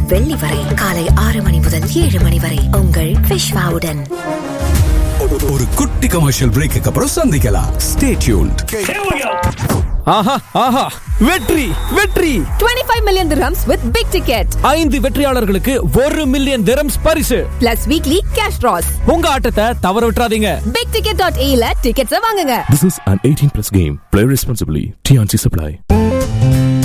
வெள்ளி வரை காலை 6 மணி முதல் 7 மணி வரை உங்கள் விஷ்வாவுடன். ஒரு குட்டி கமர்ஷியல் பிரேக்கு அப்புறம் சந்திக்கலாம். Stay tuned. ஆஹா ஆஹா, வெற்றி வெற்றி! 25 million dirhams with big ticket. 5 வெற்றியாளர்களுக்கு 1 million dirhams பரிசு Plus weekly cash draws. உங்க ஆட்டத்தை தவற விட்டுறாதீங்க. bigticket.ae ல tickets வாங்குங்க. This is an 18+ game. Play responsibly. TNC Supply.